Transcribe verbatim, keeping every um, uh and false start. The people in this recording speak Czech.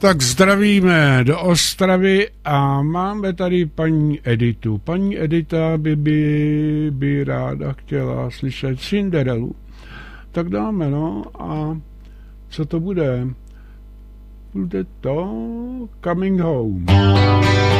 tak zdravíme do Ostravy a máme tady paní Editu. Paní Edita by, by, by ráda chtěla slyšet Cinderelu. Tak dáme, no, a co to bude? Bude to Coming Home.